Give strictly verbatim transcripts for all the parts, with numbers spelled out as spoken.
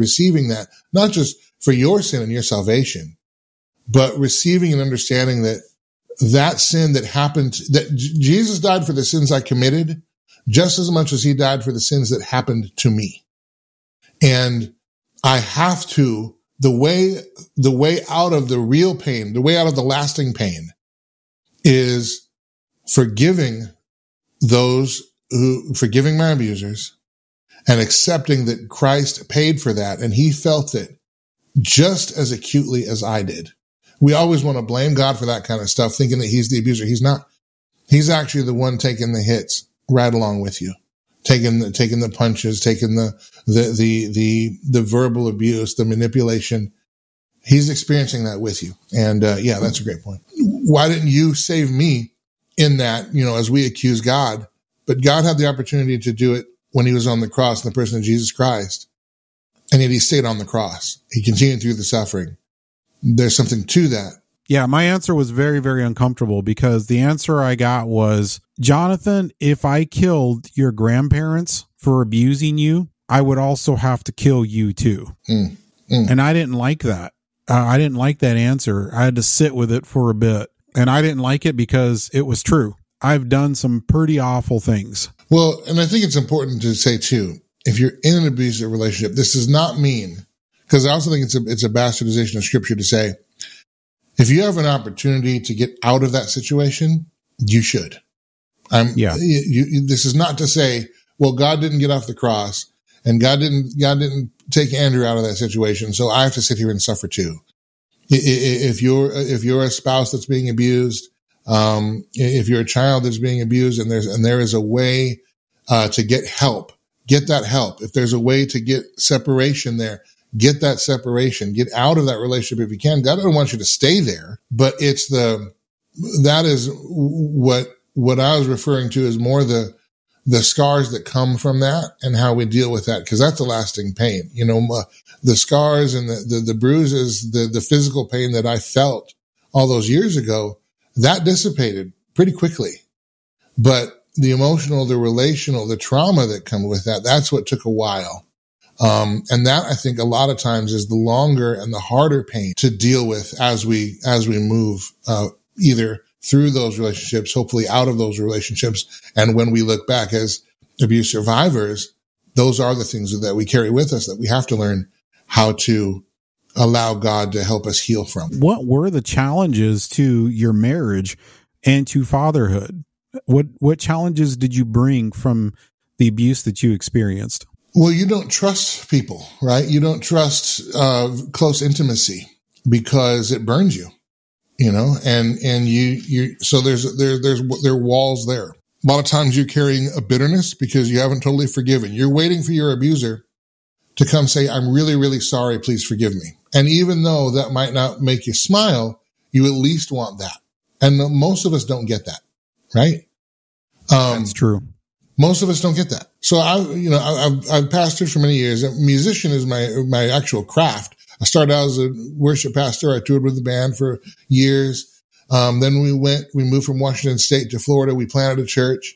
receiving that, not just for your sin and your salvation, but receiving and understanding that that sin that happened, that J- Jesus died for the sins I committed just as much as he died for the sins that happened to me. And I have to, the way, the way out of the real pain, the way out of the lasting pain is forgiving those who, forgiving my abusers and accepting that Christ paid for that. And he felt it just as acutely as I did. We always want to blame God for that kind of stuff, thinking that he's the abuser. He's not. He's actually the one taking the hits right along with you, taking the, taking the punches, taking the, the, the, the, the verbal abuse, the manipulation. He's experiencing that with you. And, uh, yeah, that's a great point. Why didn't you save me in that, you know, as we accuse God, but God had the opportunity to do it when he was on the cross in the person of Jesus Christ. And yet he stayed on the cross. He continued through the suffering. There's something to that. Yeah, my answer was very, very uncomfortable because the answer I got was, Jonathan, if I killed your grandparents for abusing you, I would also have to kill you too. Mm, mm. And I didn't like that. Uh, I didn't like that answer. I had to sit with it for a bit. And I didn't like it because it was true. I've done some pretty awful things. Well, and I think it's important to say too, if you're in an abusive relationship, this does not mean, because I also think it's a, it's a bastardization of scripture to say, if you have an opportunity to get out of that situation, you should. Um, yeah. You, you, this is not to say, well, God didn't get off the cross and God didn't, God didn't take Andrew out of that situation, so I have to sit here and suffer too. If you're, if you're a spouse that's being abused, um, if you're a child that's being abused and there's, and there is a way, uh, to get help, get that help. If there's a way to get separation there, get that separation, get out of that relationship if you can. God doesn't want you to stay there, but it's the, that is what, what I was referring to is more the, the scars that come from that and how we deal with that. Cause that's a lasting pain, you know, uh, the scars and the, the, the bruises, the, the physical pain that I felt all those years ago, that dissipated pretty quickly. But the emotional, the relational, the trauma that come with that, that's what took a while. Um, and that I think a lot of times is the longer and the harder pain to deal with as we, as we move, uh, either through those relationships, hopefully out of those relationships. And when we look back as abuse survivors, those are the things that we carry with us that we have to learn how to allow God to help us heal from. What were the challenges to your marriage and to fatherhood? What, what challenges did you bring from the abuse that you experienced? Well, you don't trust people, right? You don't trust uh close intimacy because it burns you, you know, and, and you, you, so there's, there, there's, there are walls there. A lot of times you're carrying a bitterness because you haven't totally forgiven. You're waiting for your abuser to come say, I'm really, really sorry. Please forgive me. And even though that might not make you smile, you at least want that. And most of us don't get that, right? Um, That's true. Most of us don't get that. So I, you know, I, I've, I've pastored for many years. A musician is my, my actual craft. I started out as a worship pastor. I toured with the band for years. Um, then we went, we moved from Washington State to Florida. We planted a church.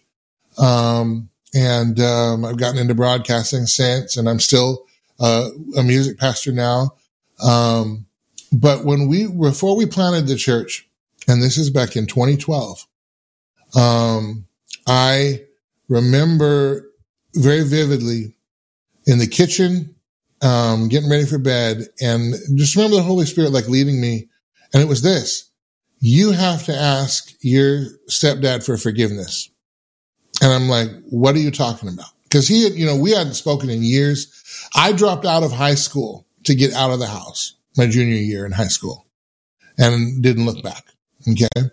Um, and, um, I've gotten into broadcasting since, and I'm still, uh, a music pastor now. Um, but when we, before we planted the church, and this is back in twenty twelve, um, I remember very vividly in the kitchen, um, getting ready for bed, and just remember the Holy Spirit like leading me. And it was this: you have to ask your stepdad for forgiveness. And I'm like, what are you talking about? Because he had, you know, we hadn't spoken in years. I dropped out of high school to get out of the house my junior year in high school and didn't look back. Okay.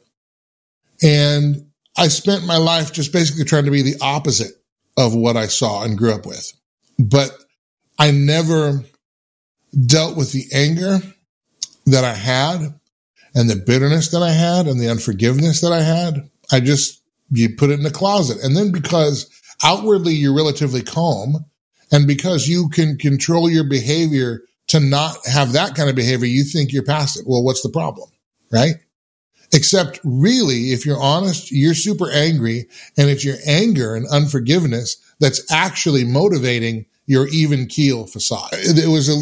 And I spent my life just basically trying to be the opposite of what I saw and grew up with. But I never dealt with the anger that I had and the bitterness that I had and the unforgiveness that I had. I just, you put it in the closet. And then because outwardly you're relatively calm and because you can control your behavior to not have that kind of behavior, you think you're past it. Well, what's the problem? Right? Except really, if you're honest, you're super angry, and it's your anger and unforgiveness that's actually motivating your even keel facade. It was a